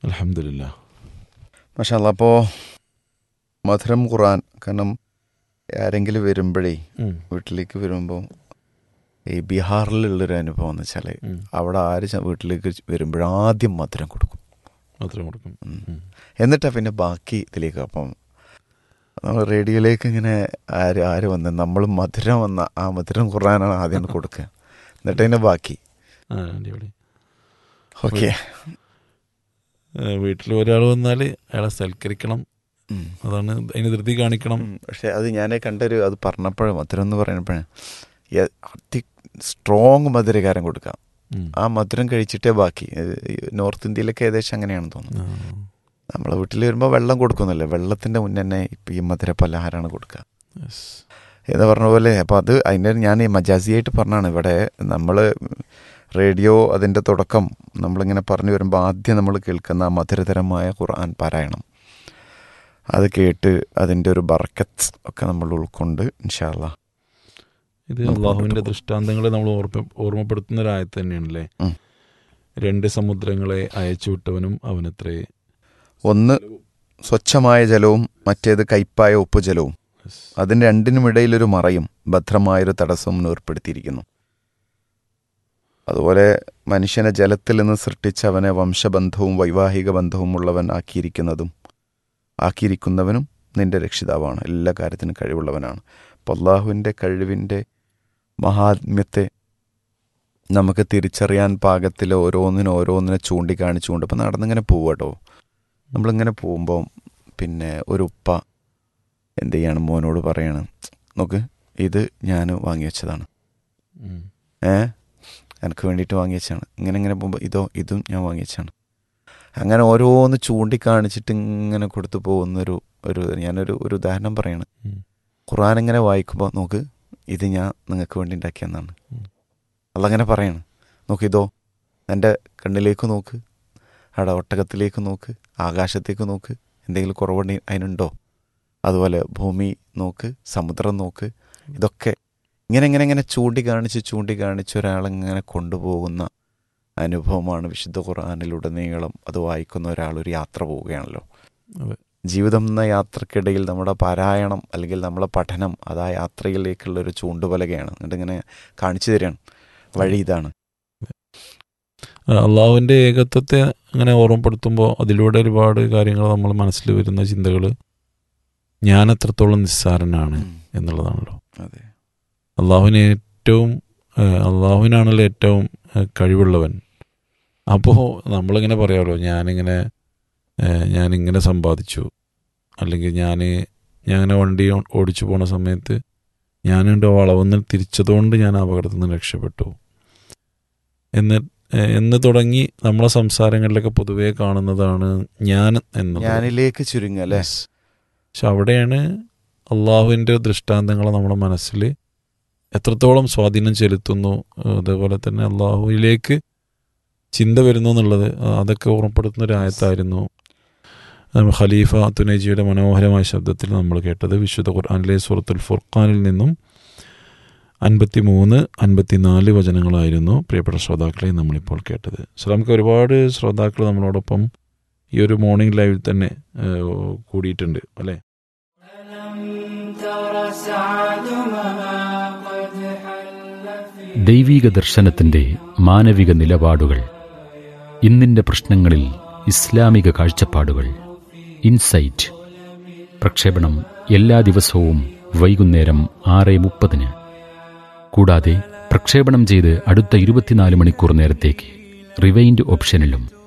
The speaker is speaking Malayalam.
അൽഹംദുലില്ലാ. മാഷാ അല്ലാ. അപ്പോൾ മധുരം ഖുർആൻ, കാരണം ആരെങ്കിലും വരുമ്പോഴേ വീട്ടിലേക്ക് വരുമ്പോൾ ഈ ബീഹാറിലുള്ളൊരു അനുഭവം എന്ന് വെച്ചാൽ അവിടെ ആര് വീട്ടിലേക്ക് വരുമ്പോഴാദ്യം മധുരം കൊടുക്കും. എന്നിട്ടാണ് പിന്നെ ബാക്കി ഇതിലേക്ക്. അപ്പം നമ്മൾ റേഡിയോയിലേക്ക് ഇങ്ങനെ ആര് വന്ന് നമ്മൾ മധുരം വന്ന ആ മധുരം ഖുർആനാണ് ആദ്യം കൊടുക്കുക, എന്നിട്ട് അതിൻ്റെ ബാക്കി. ഓക്കെ, വീട്ടിൽ ഒരാൾ വന്നാൽ അയാളെ സൽക്കരിക്കണം, അതാണ് അതിന് ധൃതി കാണിക്കണം. പക്ഷെ അത് ഞാൻ കണ്ടൊരു അത് പറഞ്ഞപ്പോഴും മധുരം എന്ന് പറയുമ്പോഴേ അതി സ്ട്രോങ് മധുരകാരം കൊടുക്കാം. ആ മധുരം കഴിച്ചിട്ടേ ബാക്കി. നോർത്ത് ഇന്ത്യയിലൊക്കെ ഏകദേശം അങ്ങനെയാണെന്ന് തോന്നുന്നു. നമ്മളെ വീട്ടിൽ വരുമ്പോൾ വെള്ളം കൊടുക്കുന്നില്ല, വെള്ളത്തിൻ്റെ മുന്നേ തന്നെ ഇപ്പം ഈ മധുര പലഹാരമാണ് കൊടുക്കുക എന്ന് പറഞ്ഞ പോലെ. അപ്പോൾ അത് അതിൻ്റെ ഞാൻ മജാസിയായിട്ട് പറഞ്ഞാണ്. ഇവിടെ നമ്മൾ റേഡിയോ അതിൻ്റെ തുടക്കം നമ്മളിങ്ങനെ പറഞ്ഞു വരുമ്പോൾ ആദ്യം നമ്മൾ കേൾക്കുന്ന മധുരതരമായ ഖുർആൻ പാരായണം, അത് കേട്ട് അതിൻ്റെ ഒരു ബർക്കത്ത് ഒക്കെ നമ്മൾ ഉൾക്കൊണ്ട് ഇൻഷാ അല്ലാഹ്. ഇത് അള്ളാഹുവിൻ്റെ ദൃഷ്ടാന്തങ്ങളെ നമ്മൾ ഓർമ്മപ്പെടുത്തുന്ന ഒരു ആയത്ത് തന്നെയാണല്ലേ. 2 സമുദ്രങ്ങളെ അയച്ചുവിട്ടവനും അവനത്രേ. ഒന്ന് സ്വച്ഛമായ ജലവും മറ്റേത് കയ്പായ ഉപ്പുജലവും, അതിന് രണ്ടിനുമിടയിലൊരു മറയും ഭദ്രമായൊരു തടസ്സവും ഏർപ്പെടുത്തിയിരിക്കുന്നു. അതുപോലെ മനുഷ്യനെ ജലത്തിൽ നിന്ന് സൃഷ്ടിച്ച് അവനെ വംശബന്ധവും വൈവാഹിക ബന്ധവും ഉള്ളവൻ ആക്കിയിരിക്കുന്നവനും നിന്റെ രക്ഷിതാവാണ്, എല്ലാ കാര്യത്തിനും കഴിവുള്ളവനാണ്. അപ്പോൾ അള്ളാഹുവിൻ്റെ കഴിവിൻ്റെ മഹാത്മ്യത്തെ നമുക്ക് തിരിച്ചറിയാൻ പാകത്തിൽ ഓരോന്നിനെ ചൂണ്ടിക്കാണിച്ചുകൊണ്ട് ഇപ്പം നടന്നിങ്ങനെ പോവുകട്ടോ. നമ്മളിങ്ങനെ പോകുമ്പോൾ പിന്നെ ഒരു ഉപ്പ എന്ത് ചെയ്യാണ്, മോനോട് പറയാണ്, നോക്ക് ഇത് ഞാൻ വാങ്ങി വെച്ചതാണ്, എനിക്ക് വേണ്ടിയിട്ട് വാങ്ങി വെച്ചാണ്. ഇങ്ങനെ പോകുമ്പോൾ ഇതും ഞാൻ വാങ്ങി വെച്ചാണ്. അങ്ങനെ ഓരോന്ന് ചൂണ്ടിക്കാണിച്ചിട്ട് ഇങ്ങനെ കൊടുത്തു പോകുന്നൊരു ഞാനൊരു ഉദാഹരണം പറയാണ്. ഖുർആൻ ഇങ്ങനെ വായിക്കുമ്പോൾ നോക്ക് ഇത് ഞാൻ നിങ്ങൾക്ക് വേണ്ടി ഉണ്ടാക്കിയെന്നാണ് അതങ്ങനെ പറയാണ്. നോക്ക് എൻ്റെ കണ്ണിലേക്ക് നോക്ക്, അവിടെ ഒട്ടകത്തിലേക്ക് നോക്ക്, ആകാശത്തേക്ക് നോക്ക്, എന്തെങ്കിലും കുറവുണ്ട് അതിനുണ്ടോ? അതുപോലെ ഭൂമി നോക്ക്, സമുദ്രം നോക്ക്. ഇതൊക്കെ ഇങ്ങനെ ചൂണ്ടിക്കാണിച്ച് ഒരാളിങ്ങനെ കൊണ്ടുപോകുന്ന അനുഭവമാണ് വിശുദ്ധ ഖുർആനിലുടനീളം. അത് വായിക്കുന്ന ഒരാളൊരു യാത്ര പോവുകയാണല്ലോ. ജീവിതം എന്ന യാത്രക്കിടയിൽ നമ്മുടെ പാരായണം അല്ലെങ്കിൽ നമ്മളെ പഠനം അത് ആ യാത്രയിലേക്കുള്ളൊരു ചൂണ്ടുപലകയാണ്. എന്നിട്ടിങ്ങനെ കാണിച്ചു തരികയാണ് വഴി ഇതാണ്. അള്ളാഹുവിൻ്റെ ഏകത്വത്തെ അങ്ങനെ ഓർമ്മപ്പെടുത്തുമ്പോൾ അതിലൂടെ ഒരുപാട് കാര്യങ്ങൾ നമ്മൾ മനസ്സിൽ വരുന്ന ചിന്തകൾ, ഞാൻ എത്രത്തോളം നിസ്സാരനാണ് എന്നുള്ളതാണല്ലോ. അതെ, അള്ളാഹുവിനാണല്ലോ ഏറ്റവും കഴിവുള്ളവൻ. അപ്പോൾ നമ്മളിങ്ങനെ പറയാമല്ലോ, ഞാനിങ്ങനെ സമ്പാദിച്ചു, അല്ലെങ്കിൽ ഞാനിങ്ങനെ വണ്ടി ഓടിച്ചു പോണ സമയത്ത് ഞാനുണ്ട് വളവെന്ന് തിരിച്ചതുകൊണ്ട് ഞാൻ അപകടത്തിൽ നിന്ന് രക്ഷപ്പെട്ടു എന്ന് തുടങ്ങി നമ്മളെ സംസാരങ്ങളിലൊക്കെ പൊതുവേ കാണുന്നതാണ് ഞാൻ എന്നത്. ഞാനിലേക്ക് ചുരുങ്ങല്ലേ. പക്ഷെ അവിടെയാണ് അള്ളാഹുവിൻ്റെ ദൃഷ്ടാന്തങ്ങൾ നമ്മുടെ മനസ്സിൽ എത്രത്തോളം സ്വാധീനം ചെലുത്തുന്നു, അതേപോലെ തന്നെ അള്ളാഹുവിലേക്ക് ചിന്ത വരുന്നു എന്നുള്ളത് അതൊക്കെ ഓർമ്മപ്പെടുത്തുന്ന ഒരു ആയത്തായിരുന്നു ഖലീഫ തുനൈജിയുടെ മനോഹരമായ ശബ്ദത്തിൽ നമ്മൾ കേട്ടത്. വിശുദ്ധ ഖുർആനിലെ സൂറത്തുൽ ഫുർഖാനിൽ നിന്നും 53-54 വചനങ്ങളായിരുന്നു പ്രിയപ്പെട്ട ശ്രോതാക്കളെ നമ്മളിപ്പോൾ കേട്ടത്. നമുക്ക് ഒരുപാട് ശ്രോതാക്കൾ നമ്മളോടൊപ്പം ഈ ഒരു മോർണിംഗ് ലൈവിൽ തന്നെ കൂടിയിട്ടുണ്ട് അല്ലേ. ദൈവീക ദർശനത്തിൻ്റെ മാനവിക നിലപാടുകൾ, ഇന്നിൻ്റെ പ്രശ്നങ്ങളിൽ ഇസ്ലാമിക കാഴ്ചപ്പാടുകൾ, ഇൻസൈറ്റ്. പ്രക്ഷേപണം എല്ലാ ദിവസവും വൈകുന്നേരം 6:30. കൂടാതെ പ്രക്ഷേപണം ചെയ്ത് അടുത്ത 24 മണിക്കൂർ നേരത്തേക്ക് റിവൈൻഡ് ഓപ്ഷനിലും